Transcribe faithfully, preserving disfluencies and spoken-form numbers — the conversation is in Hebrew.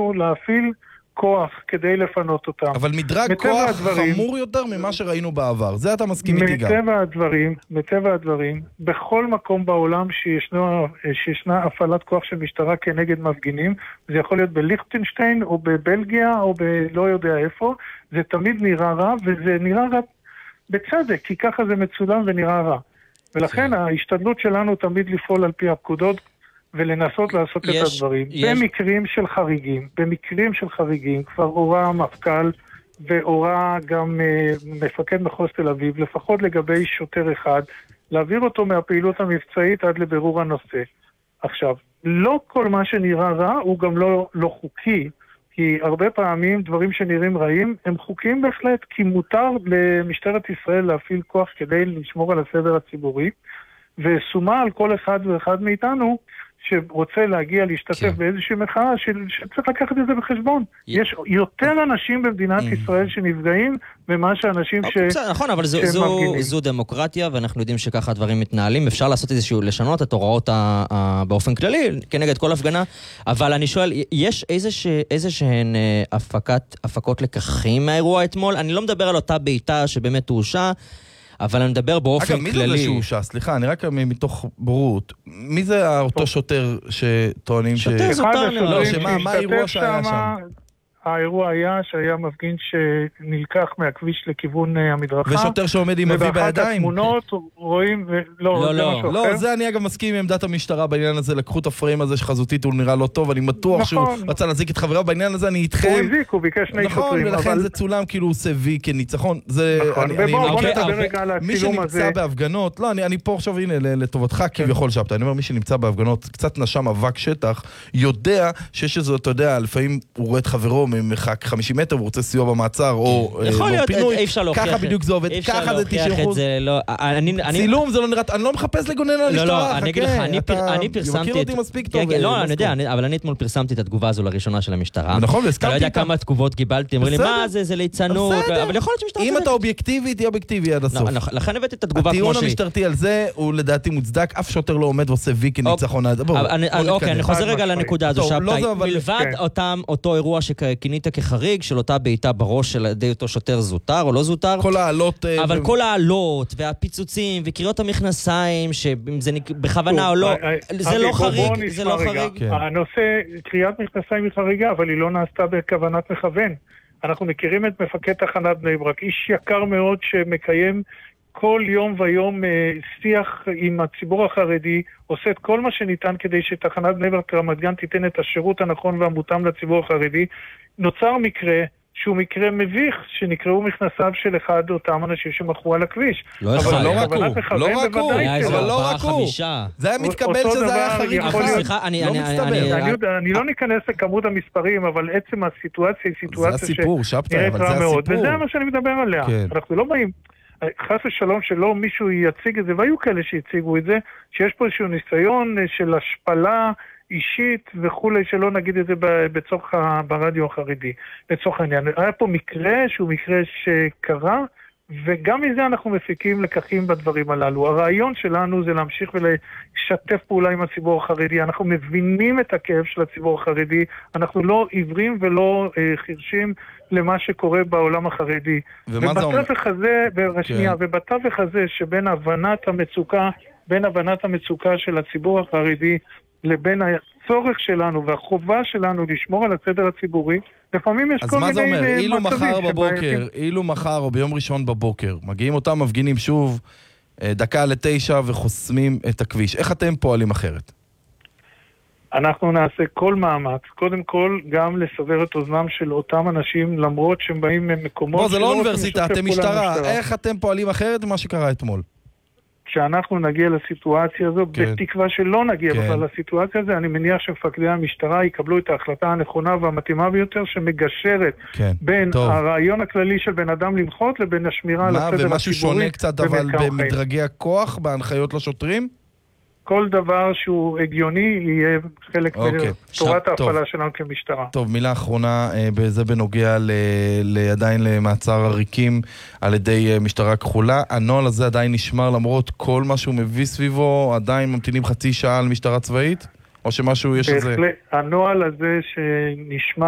שלנו להפעיל כוח כדי לפנות אותם. אבל מדרג כוח הדברים, חמור יותר ממה שראינו בעבר. זה אתה מסכים איתי גם. מטבע הדברים, מטבע הדברים, בכל מקום בעולם שישנו, שישנה הפעלת כוח של משטרה כנגד מפגינים, זה יכול להיות בליכטנשטיין או בבלגיה או בלא יודע איפה, זה תמיד נראה רע, וזה נראה רע בצדק, כי ככה זה מצולם ונראה רע. ולכן ההשתדלות שלנו תמיד לפעול על פי הפקודות, ולנסות לעשות יש, את הדברים. יש... במקרים של חריגים, במקרים של חריגים, כבר הורה המפכ"ל והורה גם uh, מפקד מחוז תל אביב, לפחות לגבי שוטר אחד, להעביר אותו מהפעילות המבצעית עד לבירור הנושא. עכשיו, לא כל מה שנראה רע הוא גם לא, לא חוקי, כי הרבה פעמים דברים שנראים רעים הם חוקיים בהחלט, כי מותר למשטרת ישראל להפעיל כוח כדי לשמור על הסדר הציבורי, ושומה על כל אחד ואחד מאיתנו שרוצה להגיע להשתתף כן. באיזושהי מחאה שצריך לקחת את זה בחשבון. י... יש יותר אנשים במדינת mm. ישראל שנפגעים ממה שאנשים ש... בסדר, נכון, אבל זו, זו, זו דמוקרטיה, ואנחנו יודעים שככה הדברים מתנהלים. אפשר לעשות איזשהו, לשנות את הוראות ה... ה... באופן כללי, כנגד כל הפגנה, אבל אני שואל, יש איזוש... איזשהן הפקת... הפקות לקחים מהאירוע אתמול? אני לא מדבר על אותה ביתה שבאמת הורשע, אבל אני מדבר באופן כללי. אגב, מי זה שהוא שע? סליחה, אני רק מתוך בורות. מי זה אותו שוטר שטוענים ש... שוטר זוטר, לא, שמה, מה האירוע שהיה שם? האירוע היה שהיה מפגין שנלקח מהכביש לכיוון המדרכה. ושוטר שעומד עם אבי בידיים. ובאחת התמונות רואים, לא, לא, לא, זה אני אגב מסכים עם עמדת המשטרה בעניין הזה, לקחו את הפריים הזה שחזותית, הוא נראה לא טוב, אני בטוח שהוא רצה להזיק את חבריו בעניין הזה, אני איתכם. הוא הזיק, הוא ביקש שני שוטרים. נכון, ולכן זה צולם כאילו הוא עושה וי כניצחון. נכון, ובואו נדבר רגע על מי הצילום הזה. שנמצא בהפגנות, לא, אני פה עכשיו, הנה, לטובתך כביכול שבתא, אני אומר, מי שנמצא בהפגנות, קצת נשם אבק שטח, יודע שיש איזו, אתה יודע, לפעמים הוא רואה את חברו ממרחק חמישים מטר, הוא רוצה סיוע במעצר או פינוי. ככה בדיוק זה עובד, ככה זה תשעים אחוז. צילום זה לא נראה, אני לא מחפש לגונן על המשטרה. אני אגיד לך, אני פרסמתי... מכיר אותי מספיק טוב. לא, אני יודע, אבל אני אתמול פרסמתי את התגובה הזו לראשונה של המשטרה. נכון, והסכמתי אתה לא יודע כמה תגובות קיבלתי, אמרו לי, מה זה, זה ליצנות, אבל יכול להיות שמשטרה... אם אתה אובייקטיבי, תהיה אובייקטיבי עד הסוף. לכן הבאתי את התגובה כמו שהיא. הטיעון המשטרתי על זה הוא לדעתי מוצדק, אף שוטר לא עומד ועושה וי כניצחון. אוקיי, אני חוזר רגע לנקודה הזו. מלבד אותו אירוע שכינית כחריג של אותה בעיטה בראש של ידי אותו שוטר זוטר או לא זוטר. כל העלות... אבל כל העלות והפיצוצים וקריאות המכנסיים, שאם זה בכוונה או לא, זה לא חריג, זה לא חריג. הנושא, קריאת מכנסיים היא חריגה, אבל היא לא נעשתה בכוונת מכוון. אנחנו מכירים את מפקד תחנת בני ברק, איש יקר מאוד שמקיים כל יום ויום שיח עם הציבור החרדי, עושה את כל מה שניתן כדי שתחנת בני ברק רמת גן תיתן את השירות הנכון והמותאם לציבור החרדי. נוצר מקרה שהוא מקרה מביך, שנקראו מכנסיו של אחד אותם אנשים שמחרו על הכביש. לא אחד, לא רק הוא, לא רק הוא, אבל לא רק הוא. זה היה מתקבל שזה היה חריג. סליחה, אני... אני לא ניכנס לכמות המספרים, אבל עצם הסיטואציה היא סיטואציה שנראית רע מאוד. וזה מה שאני מדבר עליה. אנחנו לא באים... חס ושלום שלא מישהו יציג את זה, והיו כאלה שהציגו את זה, שיש פה איזשהו ניסיון של השפלה אישית וכולי, שלא נגיד את זה בצורך ברדיו החרדי, לצורך העניין. היה פה מקרה שהוא מקרה שקרה, וגם מזה אנחנו מפיקים לקחים בדברים הללו. הרעיון שלנו זה להמשיך ולשתף פעולה עם הציבור החרדי. אנחנו מבינים את הכאב של הציבור החרדי, אנחנו לא עיוורים ולא אה, חירשים למה שקורה בעולם החרדי. ובתווך הזה, בשנייה, כן. ובתווך הזה שבין הבנת המצוקה, בין הבנת המצוקה של הציבור החרדי, לבין הצורך שלנו והחובה שלנו לשמור על הסדר הציבורי, לפעמים יש כל מיני... אז מה זה אומר? אילו מחר בבוקר, אילו מחר או ביום ראשון בבוקר, מגיעים אותם מפגינים שוב דקה לתשע וחוסמים את הכביש. איך אתם פועלים אחרת? אנחנו נעשה כל מאמץ, קודם כל גם לסבר את אוזנם של אותם אנשים, למרות שהם באים ממקומות... בוא, זה לא אוניברסיטה, אתם משטרה. איך אתם פועלים אחרת ממה שקרה אתמול? כשאנחנו נגיע לסיטואציה הזו, כן. בתקווה שלא נגיע כן. בכלל לסיטואציה הזו, אני מניח שמפקדי המשטרה יקבלו את ההחלטה הנכונה והמתאימה ביותר, שמגשרת כן. בין טוב. הרעיון הכללי של בן אדם למחות, לבין השמירה על הסדר הציבורי. ומשהו שונה קצת אבל במדרגי הכוח, בהנחיות לשוטרים? כל דבר שהוא הגיוני יהיה חלק אוקיי. מתורת ההפעלה שלנו כמשטרה. טוב, מילה אחרונה, זה בנוגע ל... ל... עדיין למעצר עריקים על ידי משטרה כחולה. הנוהל הזה עדיין נשמר למרות כל מה שהוא מביא סביבו, עדיין ממתינים חצי שעה על משטרה צבאית? או שמשהו יש איזה... הנוהל הזה שנשמע